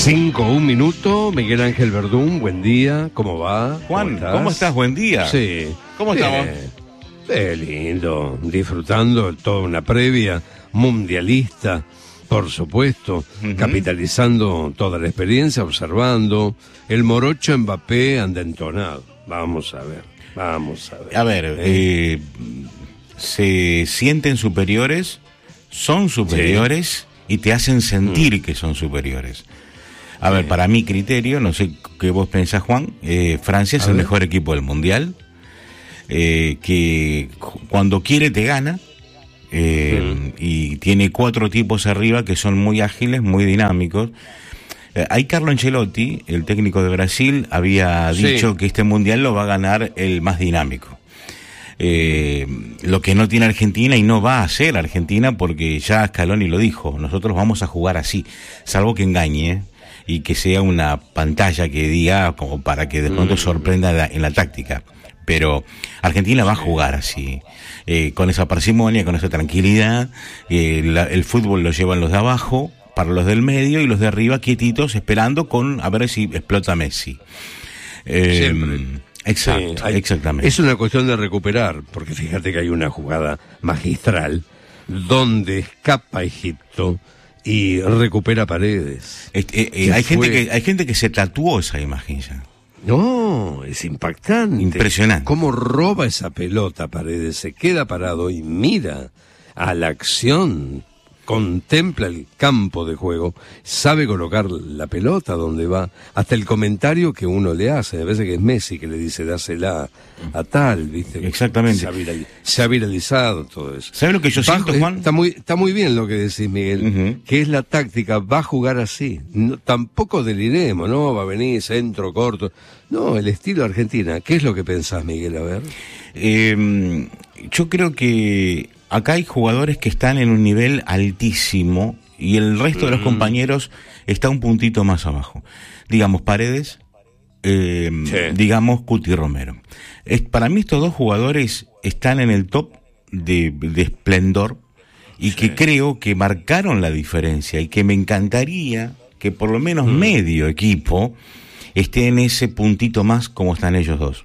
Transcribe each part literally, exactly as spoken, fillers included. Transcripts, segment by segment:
Cinco, un minuto, Miguel Ángel Verdún, buen día, ¿cómo va? Juan, ¿cómo estás? ¿Cómo estás? Buen día. Sí. ¿Cómo estamos? Qué lindo, disfrutando toda una previa mundialista, por supuesto, uh-huh. capitalizando toda la experiencia, observando. El morocho Mbappé anda entonado. Vamos a ver, vamos a ver. A ver, eh, eh, se sienten superiores, son superiores sí. y te hacen sentir uh-huh. que son superiores. A ver, para mi criterio, no sé qué vos pensás, Juan, eh, Francia es el mejor equipo del Mundial, eh, que cuando quiere te gana, eh, mm. y tiene cuatro tipos arriba que son muy ágiles, muy dinámicos. Eh, ahí Carlo Ancelotti, el técnico de Brasil, había sí. dicho que este Mundial lo va a ganar el más dinámico. Eh, lo que no tiene Argentina y no va a hacer Argentina, porque ya Scaloni lo dijo, nosotros vamos a jugar así, salvo que engañe, ¿eh? Y que sea una pantalla que diga como para que de pronto mm. sorprenda la, en la táctica. Pero Argentina va a jugar así, eh, con esa parsimonia, con esa tranquilidad. Eh, la, el fútbol lo llevan los de abajo para los del medio y los de arriba quietitos esperando con a ver si explota Messi. Eh, Siempre. Exacto, sí, hay, exactamente. Es una cuestión de recuperar, porque fíjate que hay una jugada magistral donde escapa Egipto y recupera Paredes. Este, eh, eh, hay gente que hay gente que se tatuó esa imagen ya. No, es impactante. Impresionante. Cómo roba esa pelota Paredes, se queda parado y mira a la acción, contempla el campo de juego, sabe colocar la pelota donde va, hasta el comentario que uno le hace, a veces que es Messi que le dice dásela a tal, ¿viste? Exactamente. Se ha, viral, se ha viralizado todo eso. ¿Sabes lo que yo Bajo, siento, Juan? Está muy, está muy bien lo que decís, Miguel, uh-huh. que es la táctica, va a jugar así. No, tampoco deliremos, ¿no? Va a venir centro, corto. No, el estilo Argentina. ¿Qué es lo que pensás, Miguel? A ver. Eh, yo creo que acá hay jugadores que están en un nivel altísimo y el resto mm. de los compañeros está un puntito más abajo. Digamos Paredes, eh, sí. digamos Cuti Romero. Es, para mí estos dos jugadores están en el top de, de esplendor y sí. que creo que marcaron la diferencia y que me encantaría que por lo menos mm. medio equipo esté en ese puntito más como están ellos dos.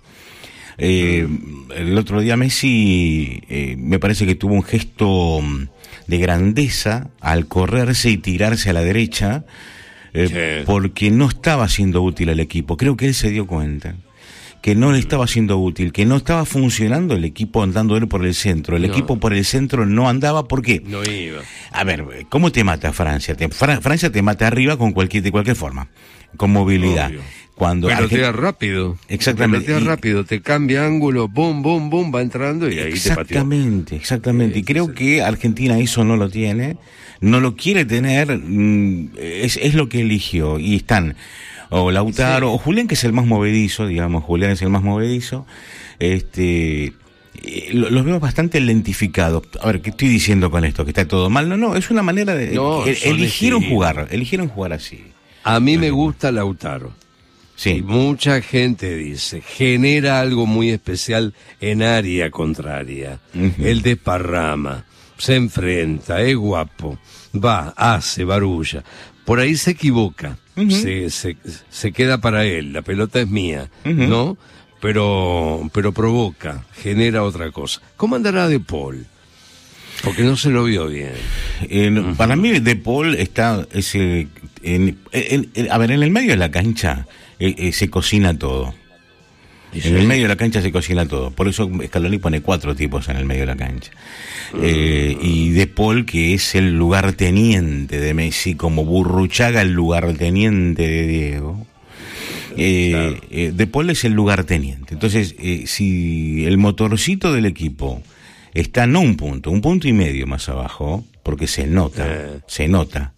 Eh, el otro día Messi eh, me parece que tuvo un gesto de grandeza al correrse y tirarse a la derecha eh, sí. porque no estaba siendo útil al equipo. Creo que él se dio cuenta que no le estaba siendo útil, que no estaba funcionando el equipo andando él por el centro. El no. equipo por el centro no andaba. ¿Por qué? No iba. A ver, ¿cómo te mata Francia? Te, Fra- Francia te mata arriba con cualquier, de cualquier forma, con movilidad. Obvio. Cuando pelotea Argent... rápido. Exactamente. Pelotea y... rápido, te cambia ángulo, boom, boom, boom, va entrando y ahí te pateó. Exactamente, exactamente. Y creo que Argentina eso no lo tiene, no lo quiere tener, es, es lo que eligió. Y están, o Lautaro, sí. o Julián, que es el más movedizo, digamos, Julián es el más movedizo, este... los veo bastante lentificados. A ver, ¿qué estoy diciendo con esto? ¿Que está todo mal? No, no, es una manera de... No, el, eligieron elegidos. jugar, eligieron jugar así. A mí me gusta Lautaro. Sí. Y mucha gente dice, genera algo muy especial en área contraria. Uh-huh. Él desparrama, se enfrenta, es guapo, va, hace, barulla. Por ahí se equivoca, uh-huh. se, se, se queda para él, la pelota es mía, uh-huh. ¿no? Pero, pero provoca, genera otra cosa. ¿Cómo andará De Paul? Porque no se lo vio bien. Eh, uh-huh. Para mí De Paul está, ese, en, en, en, a ver, en el medio de la cancha eh, eh, se cocina todo. ¿Sí? En el medio de la cancha se cocina todo. Por eso Scaloni pone cuatro tipos en el medio de la cancha. Uh-huh. Eh, y De Paul, que es el lugarteniente de Messi, como Burruchaga el lugarteniente de Diego. Eh, claro. eh, De Paul es el lugarteniente. Entonces, eh, si el motorcito del equipo está no un punto, un punto y medio más abajo, porque se nota, eh. se nota.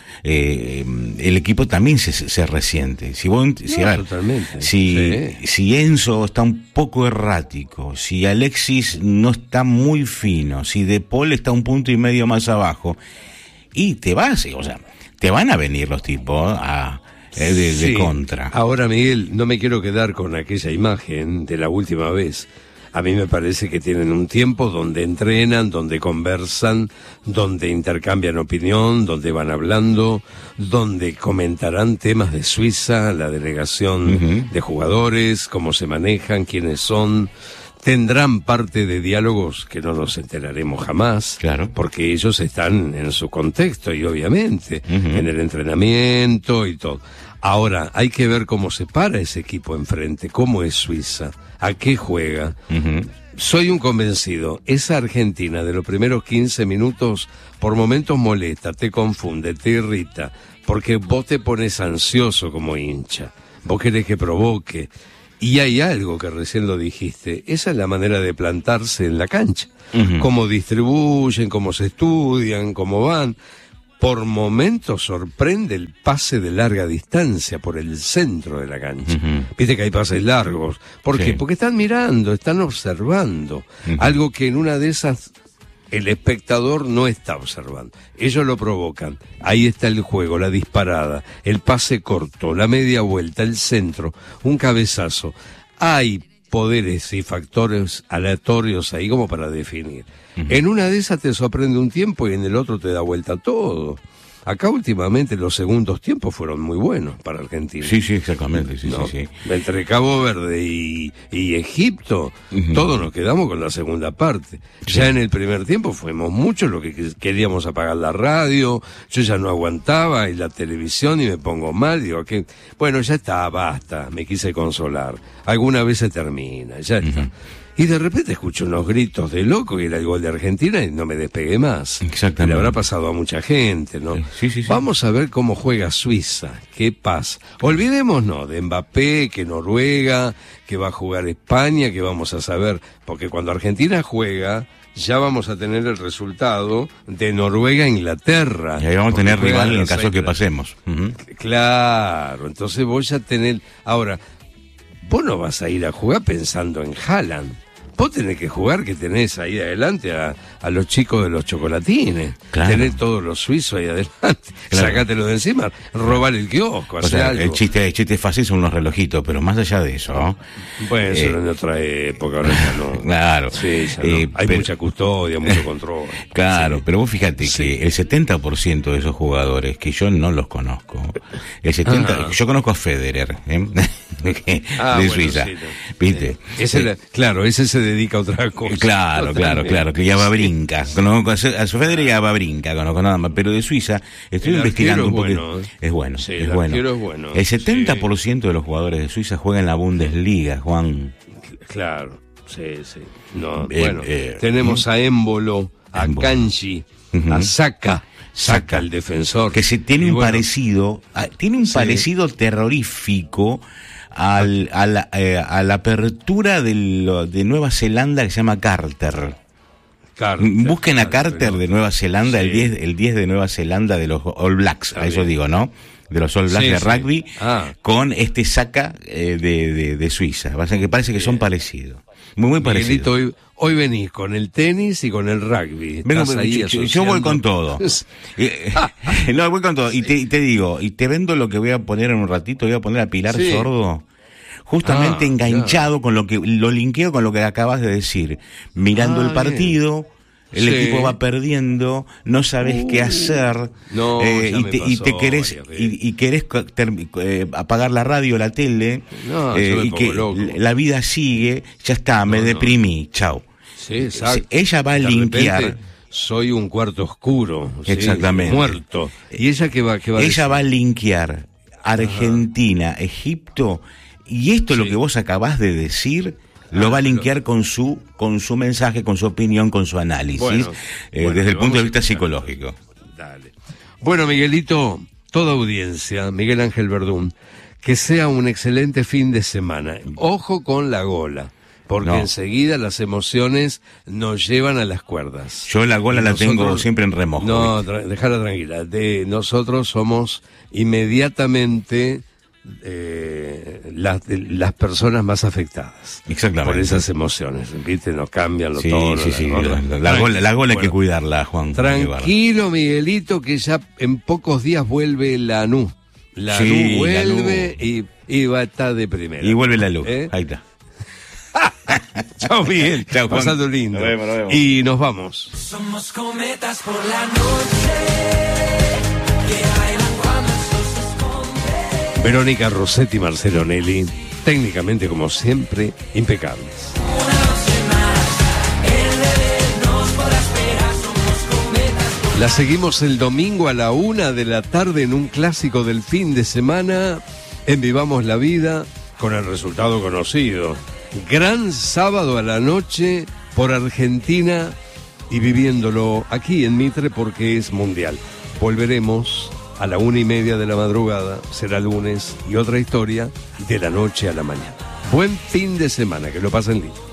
Eh, el equipo también se, se resiente. Si vos, si, no, a ver, totalmente. Si, sí. si Enzo está un poco errático, si Alexis no está muy fino, si De Paul está un punto y medio más abajo, y te vas, o sea, te van a venir los tipos a eh, de, sí. de contra. Ahora, Miguel, no me quiero quedar con aquella imagen de la última vez. A mí me parece que tienen un tiempo donde entrenan, donde conversan, donde intercambian opinión, donde van hablando, donde comentarán temas de Suiza, la delegación uh-huh. de jugadores, cómo se manejan, quiénes son. Tendrán parte de diálogos que no nos enteraremos jamás, claro, porque ellos están en su contexto y obviamente uh-huh. en el entrenamiento y todo. Ahora, hay que ver cómo se para ese equipo enfrente, cómo es Suiza, a qué juega. Uh-huh. Soy un convencido, esa Argentina de los primeros quince minutos por momentos molesta, te confunde, te irrita, porque vos te pones ansioso como hincha, vos querés que provoque. Y hay algo que recién lo dijiste, esa es la manera de plantarse en la cancha. Uh-huh. Cómo distribuyen, cómo se estudian, cómo van. Por momentos sorprende el pase de larga distancia por el centro de la cancha. Uh-huh. Viste que hay pases largos. ¿Por sí. qué? Porque están mirando, están observando. Uh-huh. Algo que en una de esas el espectador no está observando. Ellos lo provocan. Ahí está el juego, la disparada, el pase corto, la media vuelta, el centro, un cabezazo. Hay poderes y factores aleatorios ahí como para definir. Uh-huh. En una de esas te sorprende un tiempo y en el otro te da vuelta todo. Acá últimamente los segundos tiempos fueron muy buenos para Argentina. Sí, sí, exactamente. Sí, no, sí, sí. Entre Cabo Verde y, y Egipto, uh-huh. todos nos quedamos con la segunda parte. Sí. Ya en el primer tiempo fuimos muchos los que queríamos apagar la radio, yo ya no aguantaba y la televisión y me pongo mal, digo que bueno, ya está, basta, me quise consolar. Alguna vez se termina, ya está. Uh-huh. Y de repente escucho unos gritos de loco y era el gol de Argentina y no me despegué más. Exactamente. Le habrá pasado a mucha gente, ¿no? Sí, sí, sí. Vamos a ver cómo juega Suiza, qué pasa. Olvidémonos de Mbappé, que Noruega, que va a jugar España, que vamos a saber, porque cuando Argentina juega, ya vamos a tener el resultado de Noruega-Inglaterra. Y ahí vamos a tener rival en el caso que pasemos. Uh-huh. Claro, entonces voy a tener... Ahora, vos no vas a ir a jugar pensando en Haaland. Vos tenés que jugar que tenés ahí adelante a, a los chicos de los chocolatines. Claro. Tenés todos los suizos ahí adelante. Claro. Sacátelo de encima, robar el kiosco, hacer o sea, algo. El chiste, el chiste fácil son los relojitos, pero más allá de eso, ¿no? Bueno, eso eh, era en otra época, ahora ya no. Claro. Sí, ya eh, no. Hay pero, mucha custodia, mucho control. Claro, sí. Pero vos fíjate sí. que el setenta por ciento de esos jugadores, que yo no los conozco, el setenta por ciento, yo conozco a Federer, ¿eh? ah, de bueno, Suiza, sí, no. ¿viste? Ese eh, la, claro, ese se dedica a otra cosa. Claro, Totalmente. claro, claro, que ya va brinca. Conozco a su Federer ya va brinca, conozco nada más, pero de Suiza estoy el investigando un poco. Bueno, ¿eh? Es bueno, sí, es el bueno. es bueno. El setenta por ciento sí. de los jugadores de Suiza juegan en la Bundesliga, Juan. Claro, sí, sí. No, eh, bueno, eh, tenemos a Émbolo, a Émbolo. Kanji, uh-huh. a Saka, Saka el defensor. Que se tiene y un bueno, parecido, a, tiene un sí. parecido terrorífico al, a, la, eh, a la apertura de, lo, de Nueva Zelanda que se llama Carter. Carter Busquen a Carter, Carter de Nueva Zelanda, sí. el diez, el diez de Nueva Zelanda de los All Blacks, a eso digo, ¿no? De los All Blacks sí, de rugby, sí. ah. con este Saka eh, de, de, de Suiza. Que parece que son parecidos. Muy, muy parecidos. Hoy, hoy venís con el tenis y con el rugby. Vengo, ahí yo, yo voy con todo. No, voy con todo. Sí. Y, te, y te digo, y te vendo lo que voy a poner en un ratito, voy a poner a Pilar sí. Sordo. Justamente ah, enganchado claro. con lo que, lo linkeo con lo que acabas de decir. Mirando ah, el partido, bien. el sí. equipo va perdiendo, no sabes uh, qué hacer, no, eh, y, te, y te querés, y, y querés ter, eh, apagar la radio, la tele, no, eh, y que loco. la vida sigue, ya está, me no, deprimí, no. chau. Sí, exacto. Ella va a de linkear. Repente, soy un cuarto oscuro, exactamente. ¿sí? Muerto. ¿Y ella qué va, qué va a Ella decir? va a linkear Argentina, Ajá. Egipto. Y esto, sí. lo que vos acabás de decir, lo ah, va a linkear pero... con su con su mensaje, con su opinión, con su análisis, bueno, eh, bueno, desde el punto de vista psicológico. Dale. Bueno, Miguelito, toda audiencia, Miguel Ángel Verdún, que sea un excelente fin de semana. Ojo con la gola, porque no. enseguida las emociones nos llevan a las cuerdas. Yo la gola y la nosotros... tengo siempre en remojo. No, tra- déjala tranquila. De, nosotros somos inmediatamente... Eh, las, las personas más afectadas exactamente por esas emociones, ¿viste? Nos cambian los sí, tonos. Sí, sí, la, la, la, gola, la gola bueno, hay que cuidarla, Juan. Tranquilo, Miguelito, que ya en pocos días vuelve la N U. La sí, N U vuelve la y, y va a estar de primera. Y vuelve la luz, ¿eh? Ahí está. Chao, Miguel. Chao, Juan. Pasando lindo. Nos vemos, nos vemos. Y nos vamos. Somos cometas por la noche que bailan cuando el sol se esconde. Verónica Rossetti y Marcelo Nelly, técnicamente como siempre, impecables. Una noche más, el deber nos podrá esperar. Somos cometas por La seguimos el domingo a la una de la tarde en un clásico del fin de semana, en Vivamos la Vida, con el resultado conocido. Gran sábado a la noche por Argentina y viviéndolo aquí en Mitre porque es mundial. Volveremos a la una y media de la madrugada, será lunes, y otra historia de la noche a la mañana. Buen fin de semana, que lo pasen lindo.